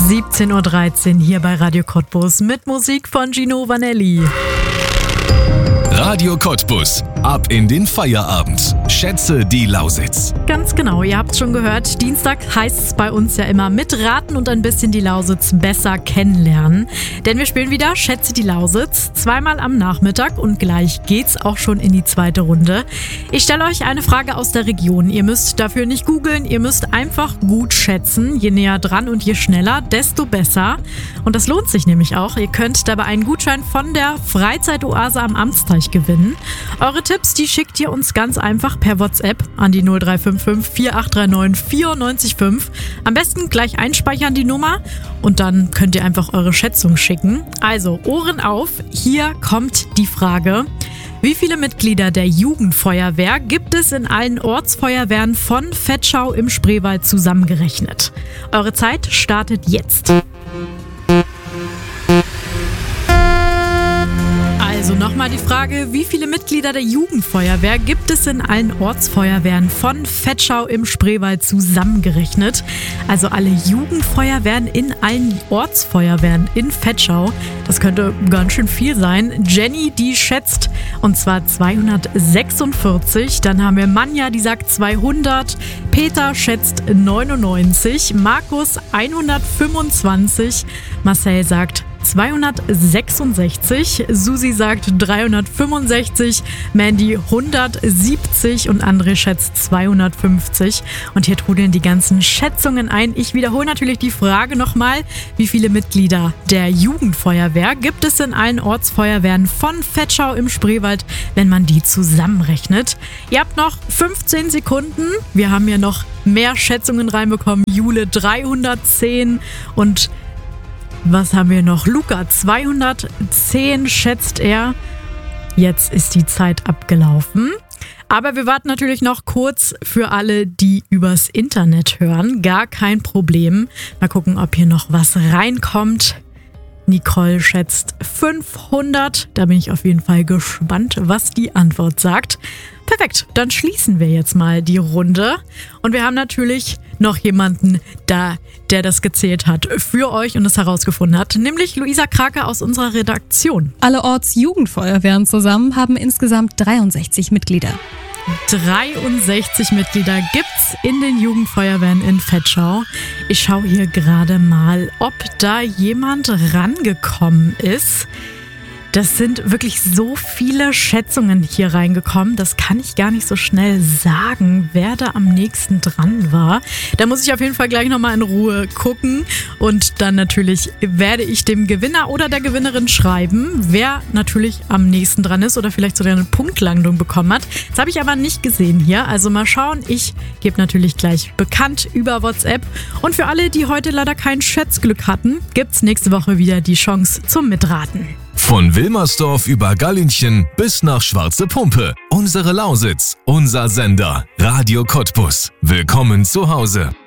17:13 Uhr hier bei Radio Cottbus mit Musik von Gino Vanelli. Radio Cottbus. Ab in den Feierabend. Schätze die Lausitz. Ganz genau, ihr habt es schon gehört. Dienstag heißt es bei uns ja immer mitraten und ein bisschen die Lausitz besser kennenlernen. Denn wir spielen wieder Schätze die Lausitz. Zweimal am Nachmittag und gleich geht's auch schon in die zweite Runde. Ich stelle euch eine Frage aus der Region. Ihr müsst dafür nicht googeln, ihr müsst einfach gut schätzen. Je näher dran und je schneller, desto besser. Und das lohnt sich nämlich auch. Ihr könnt dabei einen Gutschein von der Freizeitoase am Amtsteich gewinnen. Eure Tipps, die schickt ihr uns ganz einfach per WhatsApp an die 0355 4839 94,5. Am besten gleich einspeichern die Nummer und dann könnt ihr einfach eure Schätzung schicken. Also Ohren auf, hier kommt die Frage. Wie viele Mitglieder der Jugendfeuerwehr gibt es in allen Ortsfeuerwehren von Vetschau im Spreewald zusammengerechnet? Eure Zeit startet jetzt. Also nochmal die Frage, wie viele Mitglieder der Jugendfeuerwehr gibt es in allen Ortsfeuerwehren von Vetschau im Spreewald zusammengerechnet? Also alle Jugendfeuerwehren in allen Ortsfeuerwehren in Vetschau. Das könnte ganz schön viel sein. Jenny, die schätzt, und zwar 246. Dann haben wir Manja, die sagt 200. Peter schätzt 99. Markus 125. Marcel sagt 266, Susi sagt 365, Mandy 170 und André schätzt 250. Und hier trudeln die ganzen Schätzungen ein. Ich wiederhole natürlich die Frage nochmal, wie viele Mitglieder der Jugendfeuerwehr gibt es in allen Ortsfeuerwehren von Vetschau im Spreewald, wenn man die zusammenrechnet. Ihr habt noch 15 Sekunden. Wir haben ja noch mehr Schätzungen reinbekommen. Jule 310 und was haben wir noch? Luca 210 schätzt er. Jetzt ist die Zeit abgelaufen. Aber wir warten natürlich noch kurz für alle, die übers Internet hören. Gar kein Problem. Mal gucken, ob hier noch was reinkommt. Nicole schätzt 500. Da bin ich auf jeden Fall gespannt, was die Antwort sagt. Perfekt, dann schließen wir jetzt mal die Runde. Und wir haben natürlich noch jemanden da, der das gezählt hat für euch und es herausgefunden hat, nämlich Luisa Krake aus unserer Redaktion. Alle Ortsjugendfeuerwehren zusammen haben insgesamt 63 Mitglieder. 63 Mitglieder gibt's in den Jugendfeuerwehren in Vetschau. Ich schaue hier gerade mal, ob da jemand rangekommen ist. Das sind wirklich so viele Schätzungen hier reingekommen. Das kann ich gar nicht so schnell sagen, wer da am nächsten dran war. Da muss ich auf jeden Fall gleich nochmal in Ruhe gucken. Und dann natürlich werde ich dem Gewinner oder der Gewinnerin schreiben, wer natürlich am nächsten dran ist oder vielleicht sogar eine Punktlandung bekommen hat. Das habe ich aber nicht gesehen hier. Also mal schauen. Ich gebe natürlich gleich bekannt über WhatsApp. Und für alle, die heute leider kein Schätzglück hatten, gibt's nächste Woche wieder die Chance zum Mitraten. Von Wilmersdorf über Gallinchen bis nach Schwarze Pumpe. Unsere Lausitz, unser Sender. Radio Cottbus. Willkommen zu Hause.